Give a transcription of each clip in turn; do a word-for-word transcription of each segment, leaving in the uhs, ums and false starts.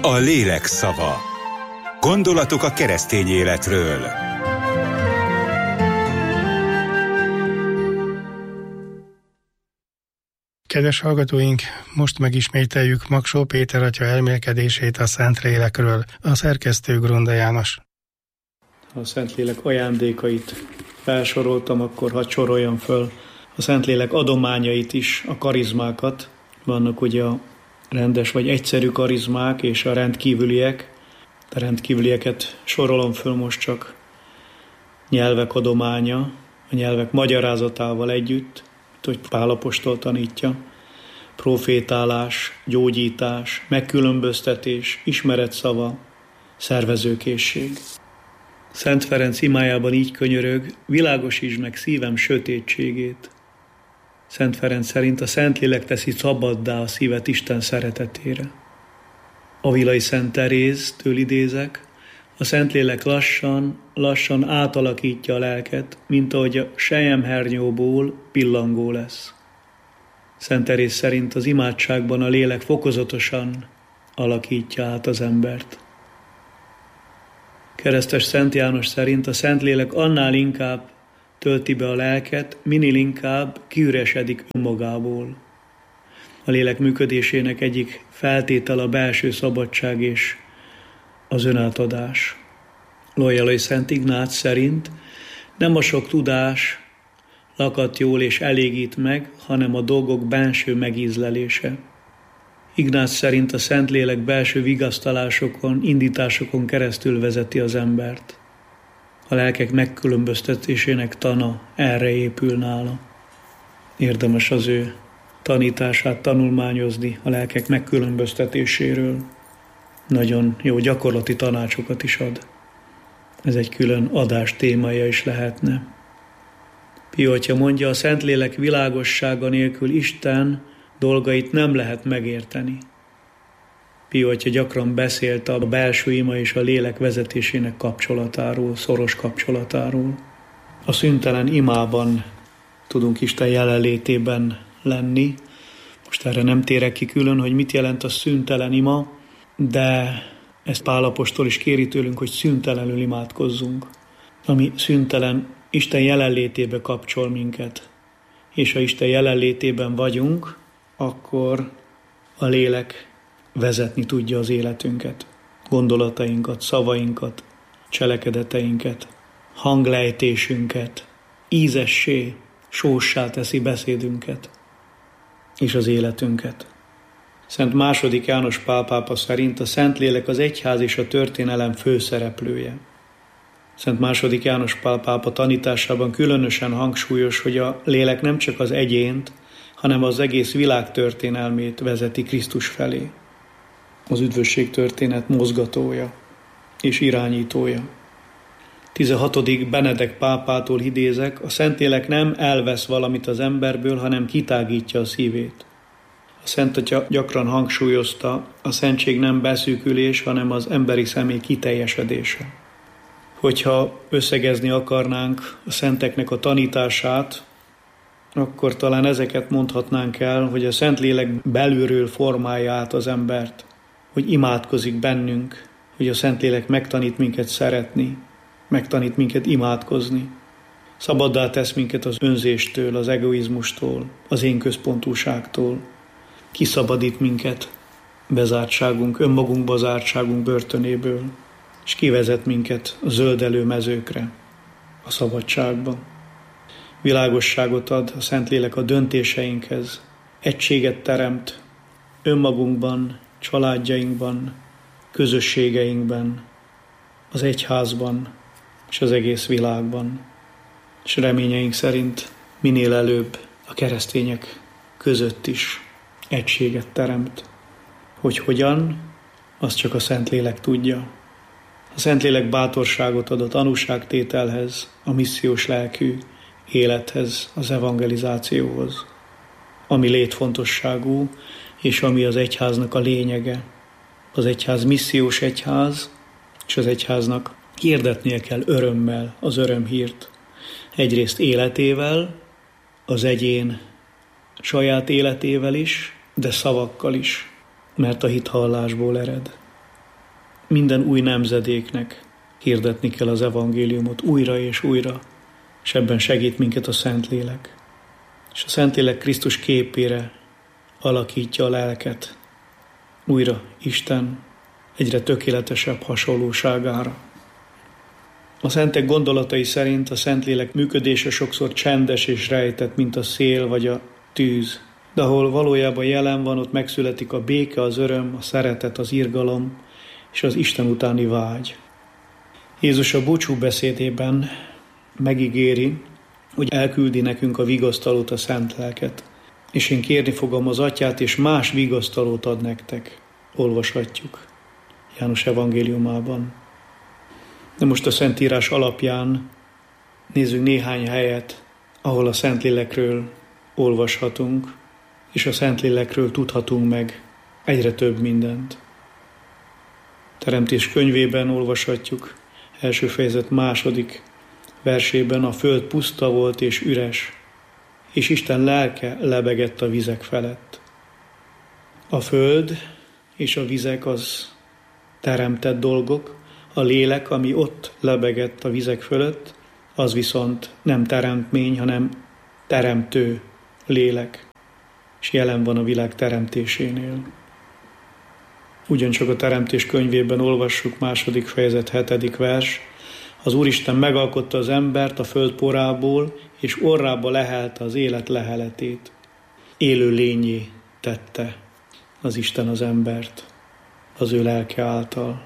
A lélek szava. Gondolatok a keresztény életről. Kedves hallgatóink, most megismételjük Magsó Péter atya elmélkedését a Szentlélekről, a szerkesztő Grunda János. Ha a Szentlélek ajándékait felsoroltam, akkor hadd soroljam föl a Szentlélek adományait is, a karizmákat. Vannak ugye a rendes vagy egyszerű karizmák és a rendkívüliek. A rendkívülieket sorolom föl most csak. Nyelvek adománya, a nyelvek magyarázatával együtt, hogy Pál apostol tanítja, profétálás, gyógyítás, megkülönböztetés, ismeretszava, szervezőkészség. Szent Ferenc imájában így könyörög, világosítsd meg szívem sötétségét. Szent Ferenc szerint a Szentlélek teszi szabaddá a szívet Isten szeretetére. Avilai Szent Teréztől idézek, a Szentlélek lassan, lassan átalakítja a lelket, mint ahogy a selyemhernyóból pillangó lesz. Szent Teréz szerint az imádságban a lélek fokozatosan alakítja át az embert. Keresztes Szent János szerint a Szentlélek annál inkább tölti be a lelket, minél inkább kiüresedik önmagából. A lélek működésének egyik feltétel a belső szabadság és az önátadás. Loyolai Szent Ignác szerint nem a sok tudás lakat jól és elégít meg, hanem a dolgok benső megízlelése. Ignác szerint a Szentlélek belső vigasztalásokon, indításokon keresztül vezeti az embert. A lelkek megkülönböztetésének tana erre épül nála. Érdemes az ő tanítását tanulmányozni a lelkek megkülönböztetéséről. Nagyon jó gyakorlati tanácsokat is ad. Ez egy külön adás témája is lehetne. Pio atya mondja, a Szentlélek világossága nélkül Isten dolgait nem lehet megérteni. Pio atya gyakran beszélt a belső ima és a lélek vezetésének kapcsolatáról, szoros kapcsolatáról. A szüntelen imában tudunk Isten jelenlétében lenni. Most erre nem térek ki külön, hogy mit jelent a szüntelen ima, de ezt Pál apostol is kéri tőlünk, hogy szüntelenül imádkozzunk. Ami szüntelen, Isten jelenlétébe kapcsol minket. És ha Isten jelenlétében vagyunk, akkor a lélek vezetni tudja az életünket, gondolatainkat, szavainkat, cselekedeteinket, hanglejtésünket, ízessé, sóssá teszi beszédünket és az életünket. Szent második János Pál pápa szerint a Szentlélek az egyház és a történelem főszereplője. Szent második János Pál pápa tanításában különösen hangsúlyos, hogy a lélek nem csak az egyént, hanem az egész világ történelmét vezeti Krisztus felé. Az üdvösség történet mozgatója és irányítója. tizenhatodik Benedek pápától idézek, a Szentlélek nem elvesz valamit az emberből, hanem kitágítja a szívét. A Szent Atya gyakran hangsúlyozta, a szentség nem beszűkülés, hanem az emberi személy kiteljesedése. Hogyha összegezni akarnánk a szenteknek a tanítását, akkor talán ezeket mondhatnánk el, hogy a Szentlélek belülről formálja át az embert, hogy imádkozik bennünk, hogy a Szentlélek megtanít minket szeretni, megtanít minket imádkozni. Szabaddá tesz minket az önzéstől, az egoizmustól, az én központúságtól. Kiszabadít minket bezártságunk, önmagunkba zártságunk börtönéből, és kivezet minket a zöldelő mezőkre, a szabadságba. Világosságot ad a Szentlélek a döntéseinkhez, egységet teremt önmagunkban, családjainkban, közösségeinkben, az egyházban és az egész világban. És reményeink szerint minél előbb a keresztények között is egységet teremt. Hogy hogyan, azt csak a Szentlélek tudja. A Szentlélek bátorságot ad a tanúságtételhez, a missziós lelkű élethez, az evangelizációhoz, ami létfontosságú, és ami az egyháznak a lényege. Az egyház missziós egyház, és az egyháznak hirdetnie kell örömmel az örömhírt. Egyrészt életével, az egyén saját életével is, de szavakkal is, mert a hit hallásból ered. minden új nemzedéknek hirdetni kell az evangéliumot újra és újra, és ebben segít minket a Szentlélek. És a Szentlélek Krisztus képére alakítja a lelket újra Isten egyre tökéletesebb hasonlóságára. A szentek gondolatai szerint a Szentlélek működése sokszor csendes és rejtett, mint a szél vagy a tűz, de ahol valójában jelen van, ott megszületik a béke, az öröm, a szeretet, az irgalom és az Isten utáni vágy. Jézus a búcsú beszédében megígéri, hogy elküldi nekünk a vigasztalót, a Szent Lelket, és én kérni fogom az Atyát, és más vigasztalót ad nektek. Olvashatjuk János evangéliumában. De most a Szentírás alapján nézzük néhány helyet, ahol a Szentlélekről olvashatunk, és a Szentlélekről tudhatunk meg egyre több mindent. Teremtés könyvében olvashatjuk, első fejezet második versében: a föld puszta volt és üres, és Isten lelke lebegett a vizek felett. A föld és a vizek az teremtett dolgok, a lélek, ami ott lebegett a vizek fölött, az viszont nem teremtmény, hanem teremtő lélek, és jelen van a világ teremtésénél. Ugyancsak a Teremtés könyvében olvassuk, második fejezet hetedik vers: az Úristen megalkotta az embert a föld porából, és orrába lehelte az élet leheletét. Élő lényé tette az Isten az embert az ő lelke által.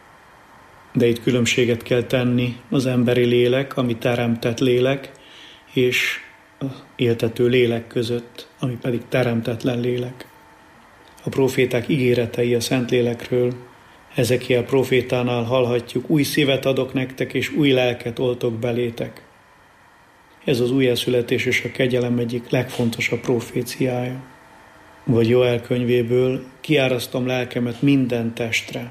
De itt különbséget kell tenni az emberi lélek, ami teremtett lélek, és az éltető lélek között, ami pedig teremtetlen lélek. A proféták ígéretei a Szentlélekről, Ezekiel profétánál hallhatjuk: új szívet adok nektek, és új lelket oltok belétek. Ez az újjászületés és a kegyelem egyik legfontosabb proféciája. Vagy Joel könyvéből: kiárasztom lelkemet minden testre.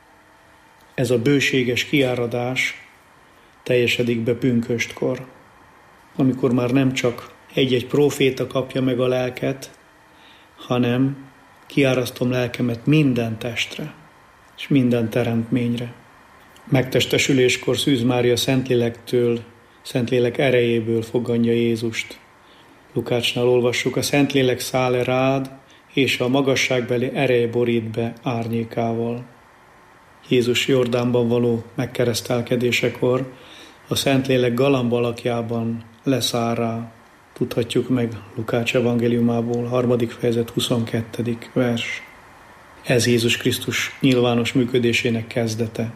Ez a bőséges kiáradás teljesedik be pünköstkor, amikor már nem csak egy-egy próféta kapja meg a lelket, hanem kiárasztom lelkemet minden testre és minden teremtményre. Megtestesüléskor Szűz Mária Szentlélektől, Szentlélek erejéből fogadja Jézust. Lukácsnál olvassuk: a Szentlélek száll rád, és a magasságbeli erej borít be árnyékával. Jézus Jordánban való megkeresztelkedésekor a Szentlélek galamb alakjában leszáll rá. Tudhatjuk meg Lukács evangéliumából, harmadik fejezet huszonkettedik vers. Ez Jézus Krisztus nyilvános működésének kezdete.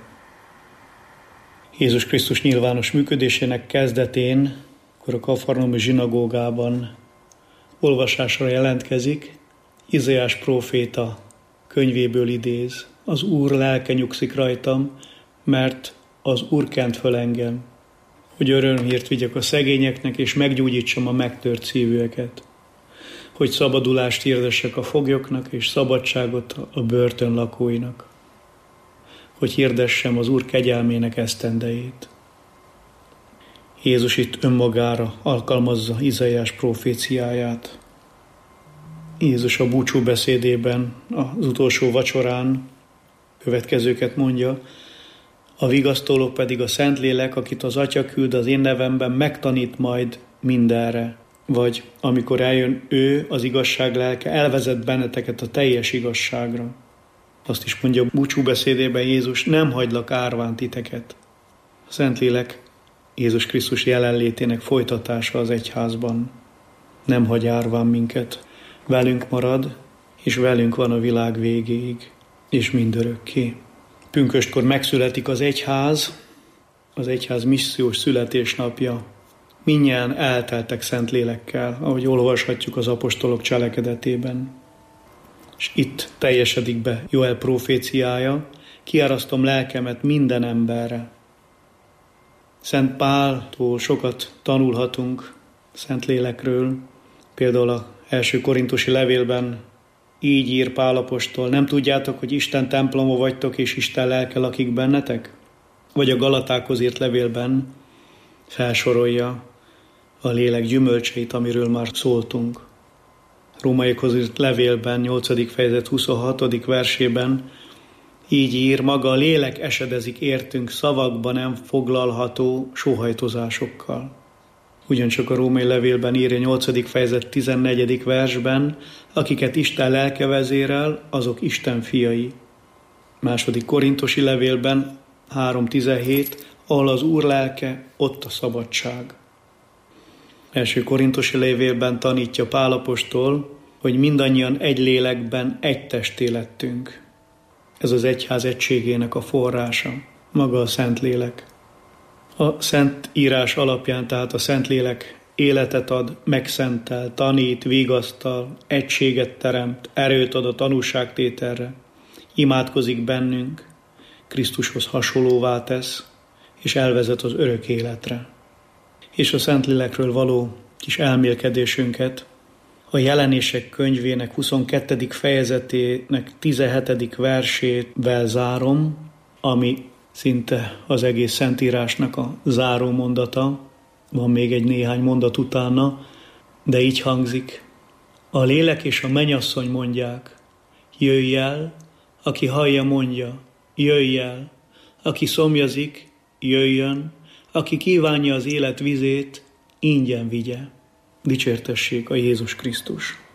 Jézus Krisztus nyilvános működésének kezdetén, akkor a kafarnaumi zsinagógában olvasásra jelentkezik, Izaiás próféta könyvéből idéz: az Úr lelke nyugszik rajtam, mert az Úr kent föl engem, hogy örömhírt vigyek a szegényeknek, és meggyógyítsam a megtört szívűeket, hogy szabadulást hirdessek a foglyoknak, és szabadságot a börtön lakóinak, hogy hirdessem az Úr kegyelmének esztendejét. Jézus itt önmagára alkalmazza Izaiás proféciáját. Jézus a búcsú beszédében, az utolsó vacsorán következőket mondja: a vigasztaló pedig a Szentlélek, akit az Atya küld az én nevemben, megtanít majd mindenre. Vagy amikor eljön ő, az igazság lelke, elvezet benneteket a teljes igazságra. Azt is mondja a búcsú beszédében Jézus: nem hagylak árván titeket. A Szentlélek Jézus Krisztus jelenlétének folytatása az egyházban. Nem hagy árván minket. Velünk marad, és velünk van a világ végéig, és mindörökké. Pünköstkor megszületik az egyház, az egyház missziós születésnapja. Mindnyájan elteltek Szentlélekkel, ahogy olvashatjuk az apostolok cselekedetében. És itt teljesedik be Joel proféciája: kiárasztom lelkemet minden emberre. Szent Páltól sokat tanulhatunk Szentlélekről, például az első korintusi levélben így ír Pál apostol: nem tudjátok, hogy Isten temploma vagytok, és Isten lelke lakik bennetek? Vagy a Galatákhoz írt levélben felsorolja a lélek gyümölcseit, amiről már szóltunk. Rómaiakhoz írt levélben, nyolcadik fejezet huszonhatodik versében Így ír, maga a lélek esedezik értünk szavakba nem foglalható sóhajtozásokkal. Ugyancsak a római levélben írja nyolcadik fejezet tizennegyedik versben, akiket Isten lelke vezérel, azok Isten fiai. Második korintusi levélben három tizenhét, ahol az Úr lelke, ott a szabadság. Első korintusi levélben tanítja Pál apostol, hogy mindannyian egy lélekben egy testé lettünk. Ez az egyház egységének a forrása, maga a Szentlélek. A Szent Írás alapján tehát a Szentlélek életet ad, megszentel, tanít, vigasztal, egységet teremt, erőt ad a tanúságtételre, imádkozik bennünk, Krisztushoz hasonlóvá tesz, és elvezet az örök életre. És a Szentlélekről való kis elmélkedésünket a Jelenések könyvének huszonkettedik fejezetének tizenhetedik versével zárom, ami szinte az egész Szentírásnak a záró mondata, van még egy néhány mondat utána, de így hangzik. A lélek és a mennyasszony mondják, jöjj el, aki hallja mondja, jöjj el, aki szomjazik, jöjjön, aki kívánja az élet vizét, ingyen vigye. Dicsértessék a Jézus Krisztus.